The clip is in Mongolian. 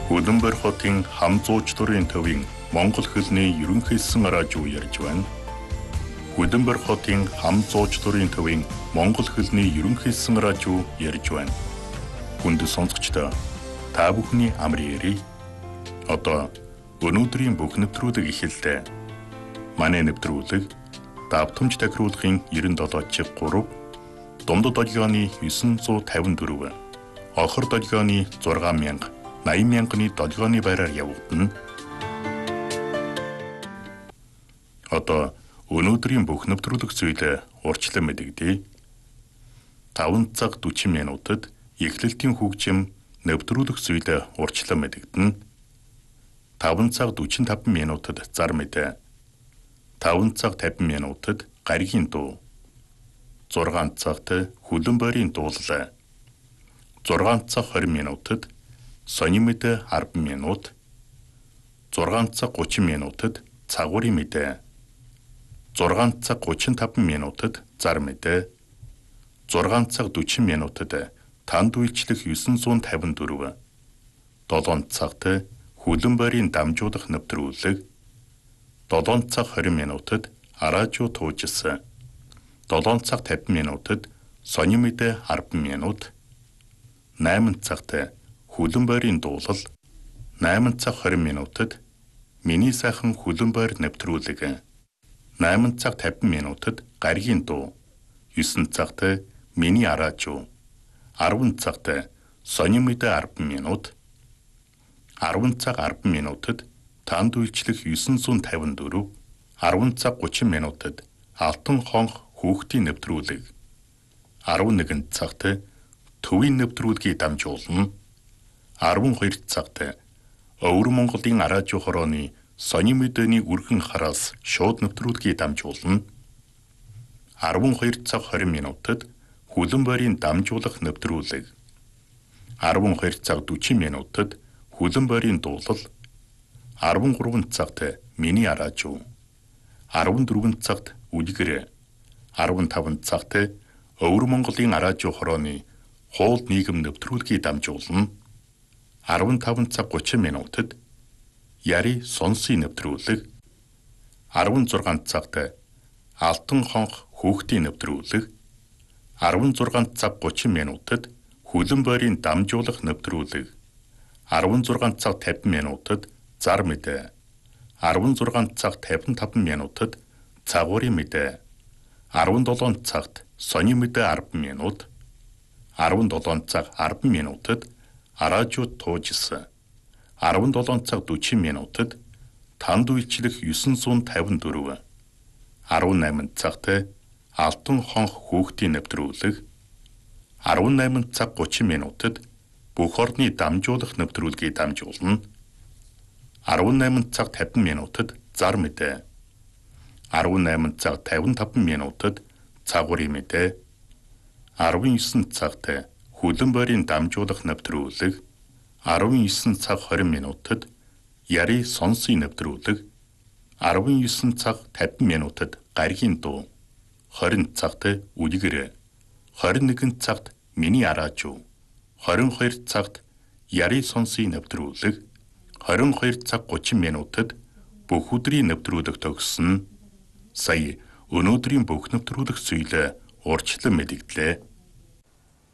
Улаанбаатар хотын хам зуучлалын төвийн Монгол хэлний ерөнхий эссэн радио ярьж байна. Улаанбаатар хотын хам зуучлалын төвийн Монгол хэлний ерөнхий эссэн радио ярьж байна. Хүнд сонсогчдоо та бүхний амрын ярий. Одоо өнөөдрийн бүх нэвтрүүлэг эхэллээ. Манай нэвтрүүлэг давтамж тахируулахын 97.3, дундад долгионы 954, охор долгионы 6000, 80,000-ны долгионы байраар явагдана. Одоо өнөөдрийн бүх нэвтрүүлэг зүйлээ урьдчилан мэдэгдэе. 5 цаг 40 минутад эхлэлтийн хөгжим нэвтрүүлэг зүйлээ урьдчилан мэдэгдэнэ. 5 цаг 45 минутад зар мэдээ. 5 цаг 50 минутад гаригийн дуу. 6 цагт хөлбөмбөрийн дуулал. 6 цаг 20 минутад сонин мэдээ 10 минут. 6 цаг 30 минутад цагуурийн мэдээ. 6 цаг 35 минутад зар мэдээ. 6 цаг 40 минутад танд үйлчлэх 954. 7 цагт хөлбөмбөрийн дамжуулах нэвтрүүлэг. 7 цаг 20 минутад радио туужсан. 7 цаг 50 минутад сонин мэдээ 10 минут. 8 цагт хөлбөмбөрийн дуулал. 8 цаг 20 минутад миний сайхан хөлбөмбөр нэвтрүүлэг. 8 цаг 50 минутад гаригийн дуу. 9 цагт миний радио. 10 цагт сонин мэдээ 10 минут. 10 цаг 10 минутад танд үйлчлэх 954. 10 цаг 30 минутад алтан хонх хүүхдийн нэвтрүүлэг. 11 цагт төвийн нэвтрүүлгийг дамжуулна. 12 цагт Өвөр Монголын радио хорооны сонин мэдээний үргэн хараас шууд нэвтрүүлгийг дамжуулна. 12 цаг 20 минутад хөлбөмбөрийн дамжуулах нэвтрүүлэг. 12 цаг 40 минутад хөлбөмбөрийн дуулал. 13 цагт миний радио. 14 цагт үлгэр. 15 цагт Өвөр Монголын радио хорооны хуул нийгэм нэвтрүүлгийг дамжуулна. 15 цаг 30 минутад яри сонсын нэвтрүүлэг. 16 цагт алтан хонх хүүхдийн нэвтрүүлэг. 16 цаг 30 минутад хөлбөмбөрийн дамжуулах нэвтрүүлэг. 16 цаг 50 минутад зар мэдээ. 16 цаг 55 минутад цагуурийн мэдээ. 17 цагт сонин мэдээ 10 минут. 17 цаг 10 минутад радио туужсан. 17 цаг 40 минутад танд үйлчлэх 954. 18 цагт алтан хонх хүүхдийн нэвтрүүлэг. 18 цаг 30 минутад бүх орны дамжуулах нэвтрүүлгийг дамжуулна. 18 цаг 50 минутад зар мэдээ. 18 цаг 55 минутад цагуурийн мэдээ. 19 цагт хөлбөмбөрийн дамжуулах нэвтрүүлэг. 19 цаг 20 минутад яри сонсын нэвтрүүлэг. 19 цаг 50 минутад гаригийн дуу. 20 цагт үлгэр. 21 цагт миний радио. 22 цагт яри сонсын нэвтрүүлэг. 22 цаг 30 минутад бүх өдрийн нэвтрүүлэг төгссөн. Сая өнөөдрийн бүх нэвтрүүлэг зүйлээ урьдчилан мэдэгдлээ.